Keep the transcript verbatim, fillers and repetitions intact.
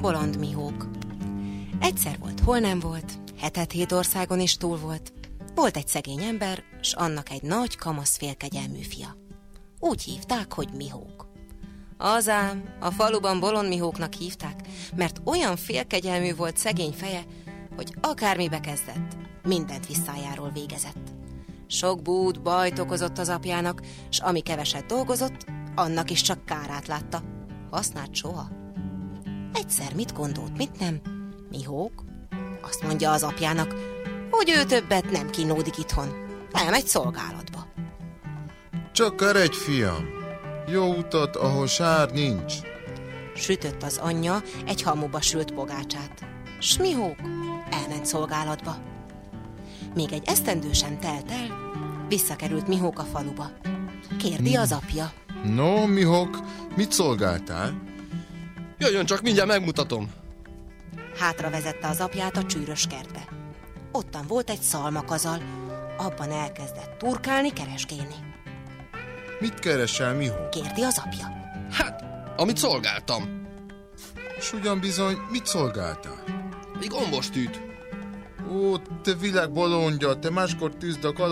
bolond Mihók. Egyszer volt, hol nem volt, hetet-hét országon is túl volt. Volt egy szegény ember, s annak egy nagy kamasz félkegyelmű fia. Úgy hívták, hogy Mihók. Azám, a faluban bolond Mihóknak hívták, mert olyan félkegyelmű volt szegény feje, hogy akármibe kezdett, mindent visszájáról végezett. Sok búd, bajt okozott az apjának, s ami keveset dolgozott, annak is csak kárát látta. Hasznát soha. Egyszer mit gondolt, mit nem? Mihók azt mondja az apjának, hogy ő többet nem kínódik itthon. Elmegy szolgálatba. Csak eredj, fiam! Jó utat, ahol sár nincs. Sütött az anyja egy hamuba sült pogácsát. S Mihók elment szolgálatba. Még egy esztendő sem telt el, visszakerült Mihók a faluba. Kérdi az apja. No, Mihók, mit szolgáltál? Jöjjön csak, mindjárt megmutatom. Hátra vezette az apját a csűrös kertbe. Ottan volt egy szalmakazal, abban elkezdett turkálni, keresgélni. Mit keresel, Mihók? Kérdi az apja. Hát, amit szolgáltam. S ugyan bizony, mit szolgáltál? Egy gombostűt. Ó, te világ bolondja, te máskor tűzd a